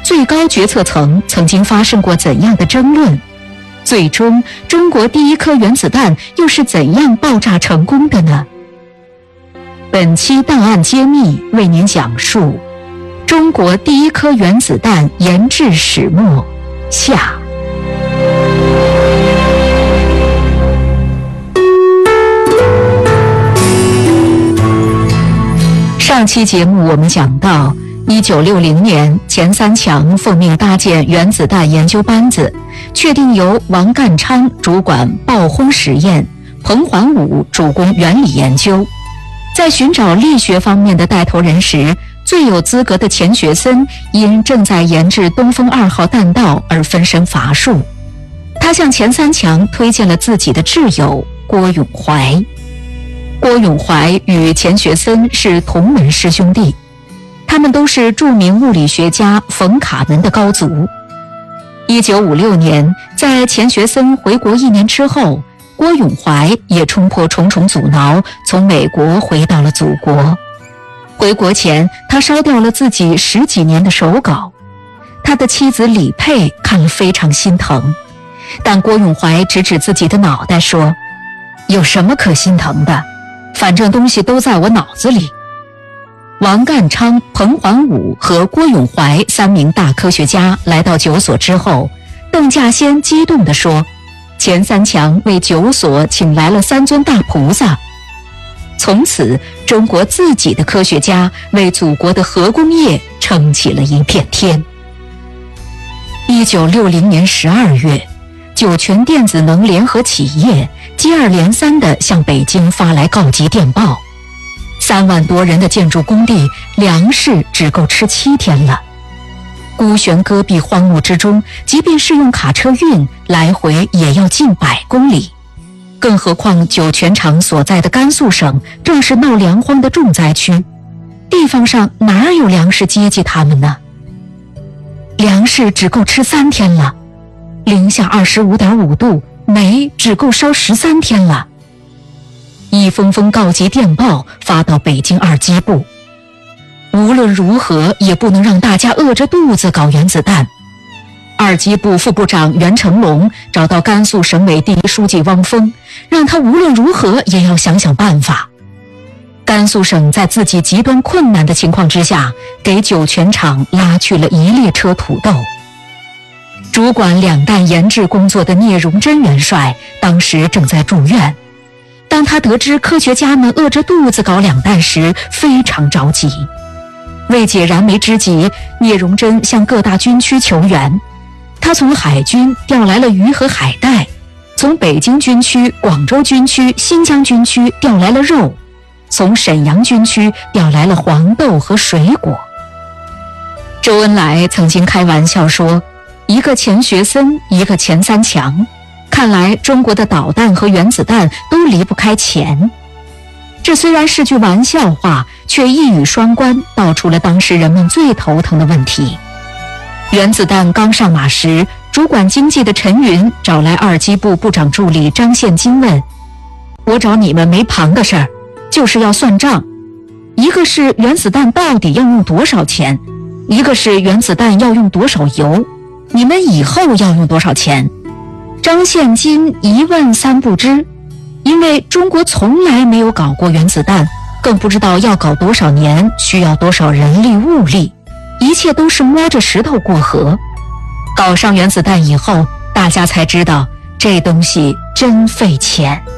最高决策层曾经发生过怎样的争论？最终，中国第一颗原子弹又是怎样爆炸成功的呢？本期档案揭秘为您讲述中国第一颗原子弹研制始末下。上期节目我们讲到1960年，钱三强奉命搭建原子弹研究班子，确定由王淦昌主管爆轰实验，彭桓武主攻原理研究。在寻找力学方面的带头人时，最有资格的钱学森因正在研制东风2号弹道而分身乏术。他向钱三强推荐了自己的挚友郭永怀。郭永怀与钱学森是同门师兄弟，他们都是著名物理学家冯卡门的高足。1956年，在钱学森回国1年之后，郭永怀也冲破重重阻挠，从美国回到了祖国。回国前，他烧掉了自己10几年的手稿。他的妻子李佩看了非常心疼，但郭永怀指指自己的脑袋说：“有什么可心疼的？反正东西都在我脑子里。”王淦昌、彭桓武和郭永怀3名大科学家来到九所之后，邓稼先激动地说：“钱三强为九所请来了3尊大菩萨。”从此，中国自己的科学家为祖国的核工业撑起了一片天。1960年12月，酒泉电子能联合企业接二连三地向北京发来告急电报，3万多人的建筑工地粮食只够吃7天了。孤悬戈壁荒漠之中，即便是用卡车运，来回也要近100公里。更何况酒泉厂所在的甘肃省正是闹粮荒的重灾区，地方上哪有粮食接济他们呢？粮食只够吃3天了，零下25.5度，煤只够烧13天了。一封封告急电报发到北京二机部，无论如何也不能让大家饿着肚子搞原子弹。二机部副部长袁成龙找到甘肃省委第1书记汪峰，让他无论如何也要想想办法。甘肃省在自己极端困难的情况之下，给酒泉厂拉去了1列车土豆。主管两弹研制工作的聂荣臻元帅当时正在住院，当他得知科学家们饿着肚子搞两弹时，非常着急。为解燃眉之急，聂荣臻向各大军区求援。他从海军调来了鱼和海带，从北京军区、广州军区、新疆军区调来了肉，从沈阳军区调来了黄豆和水果。周恩来曾经开玩笑说，一个钱学森，一个钱三强，看来中国的导弹和原子弹都离不开钱。这虽然是句玩笑话，却一语双关，道出了当时人们最头疼的问题。原子弹刚上马时，主管经济的陈云找来二机部部长助理张献金问：“我找你们没旁的事儿，就是要算账。一个是原子弹到底要用多少钱，一个是原子弹要用多少油，你们以后要用多少钱？”张献金一问三不知，因为中国从来没有搞过原子弹，更不知道要搞多少年，需要多少人力物力，一切都是摸着石头过河。搞上原子弹以后，大家才知道这东西真费钱。